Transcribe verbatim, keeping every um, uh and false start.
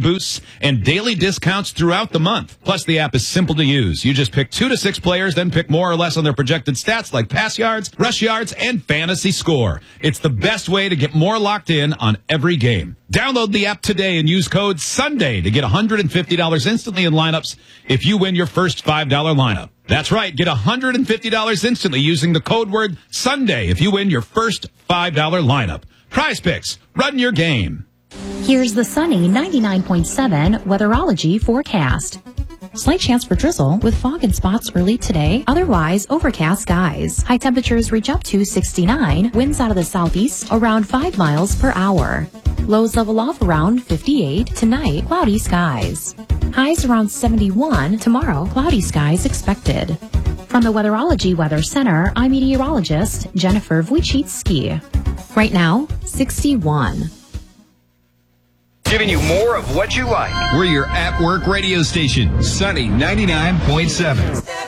boosts, and daily discounts throughout the month. Plus, the app is simple to use. You just pick two to six players, then pick more or less on their projected stats like pass yards, rush yards, and fantasy score. It's the best way to get more locked in on every game. Download the app today and use code SUNDAY to get one hundred fifty dollars instantly in lineups if you win your first five dollars lineup. That's right. Get one hundred fifty dollars instantly using the code word SUNDAY if you win your first five dollars lineup. Prize Picks. Run your game. Here's the sunny ninety-nine point seven Weatherology forecast. Slight chance for drizzle with fog and spots early today. Otherwise, overcast skies. High temperatures reach up to sixty-nine. Winds out of the southeast around five miles per hour. Lows level off around fifty-eight. Tonight, cloudy skies. Highs around seventy-one. Tomorrow, cloudy skies expected. From the Weatherology Weather Center, I'm meteorologist Jennifer Wojcicki. Right now, sixty-one. Giving you more of what you like. We're your at-work radio station, Sunny ninety-nine point seven.